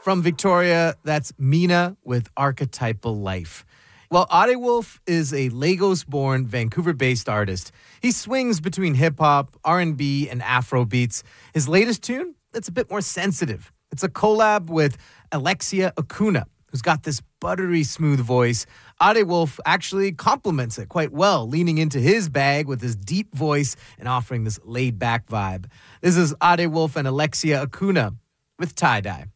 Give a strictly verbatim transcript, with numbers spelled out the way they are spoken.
From Victoria, that's Mina with Archetypal Life. Well, Ade Wolf is a Lagos-born, Vancouver-based artist. He swings between hip-hop, R and B, and Afro beats. His latest tune, it's a bit more sensitive. It's a collab with Alexia Acuna, who's got this buttery smooth voice. Ade Wolf actually complements it quite well, leaning into his bag with his deep voice and offering this laid-back vibe. This is Ade Wolf and Alexia Acuna with Tie Dye.